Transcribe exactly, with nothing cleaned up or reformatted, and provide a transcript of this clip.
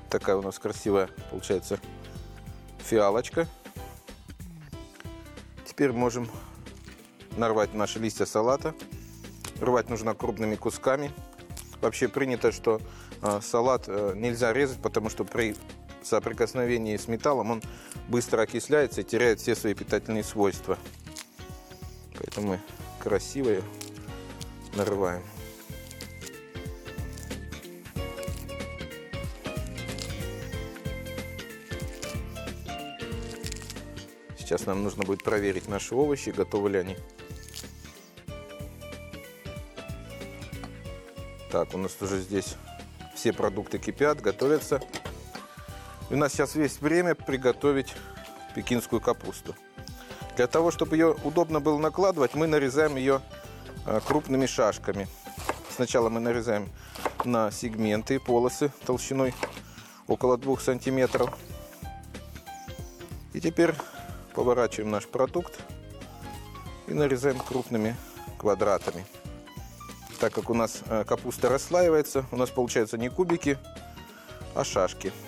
Такая у нас красивая получается фиалочка. Теперь можем нарвать наши листья салата. Рвать нужно крупными кусками. Вообще принято, что э, салат э, нельзя резать, потому что при соприкосновении с металлом он быстро окисляется и теряет все свои питательные свойства. Поэтому мы красиво ее нарываем. Сейчас нам нужно будет проверить наши овощи, готовы ли они. Так, у нас уже здесь все продукты кипят, готовятся. И у нас сейчас есть время приготовить пекинскую капусту. Для того, чтобы ее удобно было накладывать, мы нарезаем ее крупными шашками. Сначала мы нарезаем на сегменты, полосы толщиной около двух сантиметров. И теперь поворачиваем наш продукт и нарезаем крупными квадратами. Так как у нас капуста расслаивается, у нас получаются не кубики, а шашки.